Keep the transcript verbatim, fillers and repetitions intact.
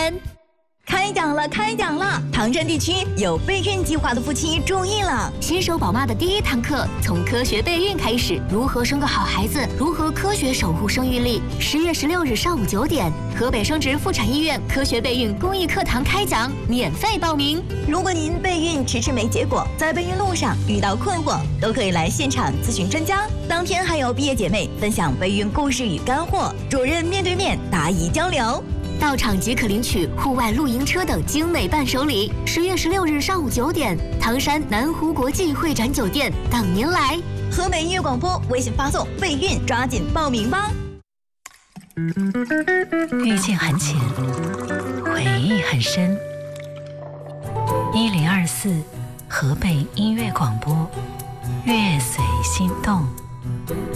元。 开奖了，开奖了！唐山地区有备孕计划的夫妻注意了， 新手宝妈的第一堂课，从科学备孕开始，如何生个好孩子，如何科学守护生育力。十月十六日上午九点，河北生殖妇产医院科学备孕公益课堂开讲，免费报名。 如果您备孕迟迟没结果，在备孕路上遇到困惑，都可以来现场咨询专家。当天还有毕业姐妹分享备孕故事与干货，主任面对面答疑交流。 到场即可领取户外露营车等精美伴手礼。十月十六日上午九点，唐山南湖国际会展酒店等您来。 河北音乐广播微信发送备孕，抓紧报名吧。 遇见很浅，回忆很深。一零二四河北音乐广播，乐随心动。